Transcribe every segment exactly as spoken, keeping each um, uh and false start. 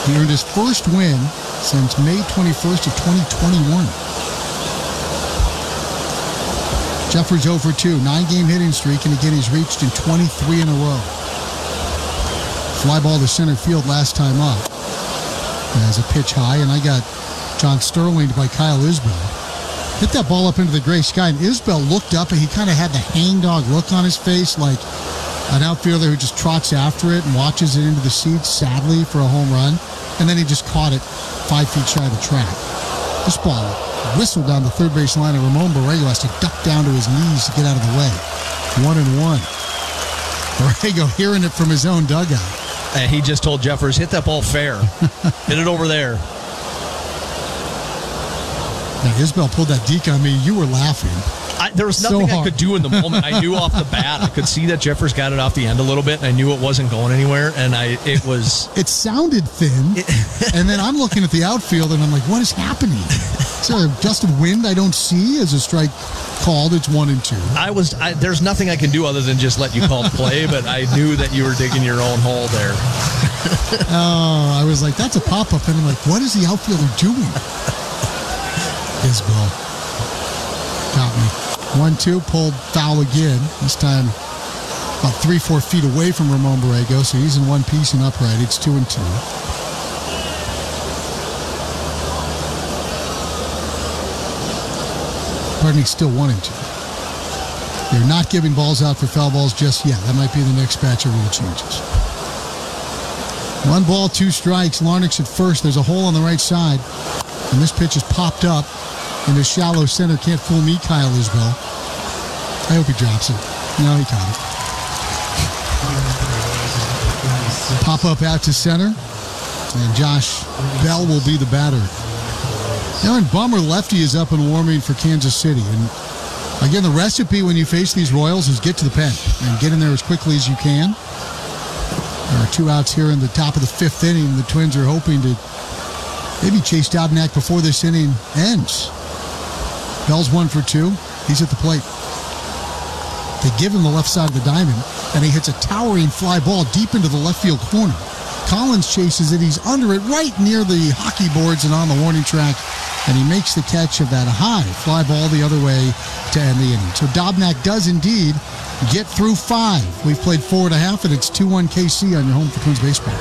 He earned his first win since May twenty-first of twenty twenty-one. Jeffers oh for two, nine-game hitting streak, and again he's reached in twenty-three in a row. Fly ball to center field last time up. As a pitch high, and I got John Sterling by Kyle Isbell. Hit that ball up into the gray sky, and Isbell looked up, and he kind of had the hangdog look on his face, like an outfielder who just trots after it and watches it into the seats, sadly, for a home run. And then he just caught it five feet shy of the track. This ball whistled down the third base line, and Ramon Borrego has to duck down to his knees to get out of the way. One and one. Borrego hearing it from his own dugout. And he just told Jeffers, hit that ball fair. Hit it over there. Now, Isbell pulled that deke on me. You were laughing. I, there was nothing so I could do in the moment. I knew off the bat. I could see that Jeffers got it off the end a little bit, and I knew it wasn't going anywhere. And I, it was. It sounded thin, and then I'm looking at the outfield, and I'm like, "What is happening? Is there a gust of wind I don't see?" As a strike called, it's one and two. I was. I, there's nothing I can do other than just let you call the play, but I knew that you were digging your own hole there. Oh, I was like, "That's a pop up," and I'm like, "What is the outfielder doing?" Isbell got me. One two, pulled foul again. This time about three, four feet away from Ramon Borrego, so he's in one piece and upright. It's two and two. Pardon me, still one and two. They're not giving balls out for foul balls just yet. That might be the next batch of rule changes. One ball, two strikes. Larnach's at first. There's a hole on the right side, and this pitch is popped up in the shallow center. Can't fool me, Kyle Isbell. I hope he drops it. No, he caught it. Pop up out to center, and Josh Bell will be the batter. Aaron Bummer, lefty, is up and warming for Kansas City. And again, the recipe when you face these Royals is get to the pen and get in there as quickly as you can. There are two outs here in the top of the fifth inning. The Twins are hoping to maybe chase Dobnak before this inning ends. Bell's one for two. He's at the plate. They give him the left side of the diamond, and he hits a towering fly ball deep into the left field corner. Collins chases it. He's under it right near the hockey boards and on the warning track, and he makes the catch of that high fly ball the other way to end the inning. So Dobnak does indeed get through five. We've played four and a half, and it's two one K C on your home for Twins baseball.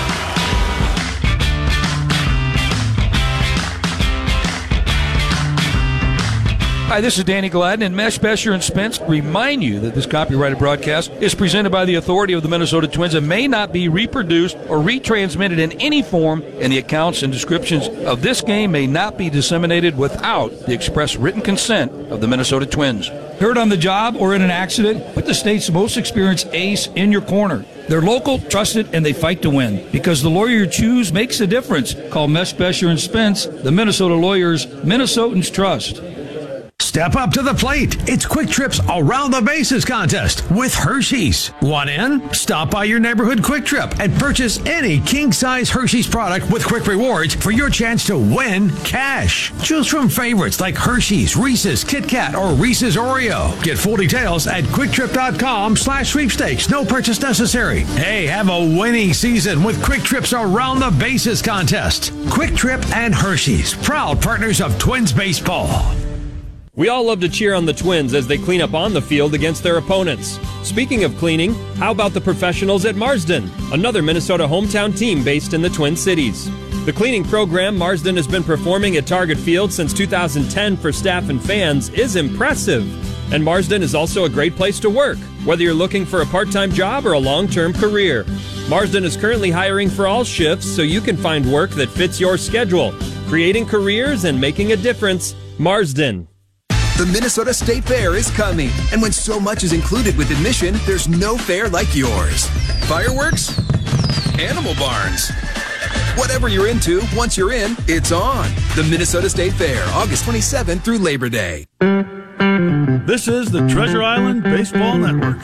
Hi, this is Danny Gladden, and Mesh, Besher, and Spence remind you that this copyrighted broadcast is presented by the authority of the Minnesota Twins and may not be reproduced or retransmitted in any form, and the accounts and descriptions of this game may not be disseminated without the express written consent of the Minnesota Twins. Hurt on the job or in an accident? Put the state's most experienced ace in your corner. They're local, trusted, and they fight to win. Because the lawyer you choose makes a difference. Call Mesh, Besher, and Spence, the Minnesota lawyers Minnesotans trust. Step up to the plate. It's Quick Trip's Around the Bases contest with Hershey's. Want in? Stop by your neighborhood Quick Trip and purchase any king-size Hershey's product with Quick Rewards for your chance to win cash. Choose from favorites like Hershey's, Reese's, Kit Kat, or Reese's Oreo. Get full details at quicktrip.com slash sweepstakes. No purchase necessary. Hey, have a winning season with Quick Trip's Around the Bases contest. Quick Trip and Hershey's, proud partners of Twins baseball. We all love to cheer on the Twins as they clean up on the field against their opponents. Speaking of cleaning, how about the professionals at Marsden, another Minnesota hometown team based in the Twin Cities? The cleaning program Marsden has been performing at Target Field since two thousand ten for staff and fans is impressive. And Marsden is also a great place to work, whether you're looking for a part-time job or a long-term career. Marsden is currently hiring for all shifts so you can find work that fits your schedule. Creating careers and making a difference. Marsden. The Minnesota State Fair is coming, and when so much is included with admission, there's no fair like yours. Fireworks? Animal barns? Whatever you're into, once you're in, it's on. The Minnesota State Fair, August twenty-seventh through Labor Day. This is the Treasure Island Baseball Network.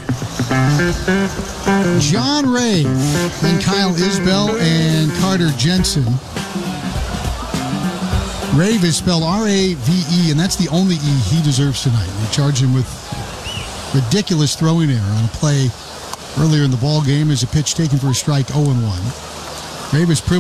John Ray and Kyle Isbell and Carter Jensen. Rave is spelled R A V E, and that's the only E he deserves tonight. They charge him with ridiculous throwing error on a play earlier in the ball game as a pitch taken for a strike, oh and one. Rave is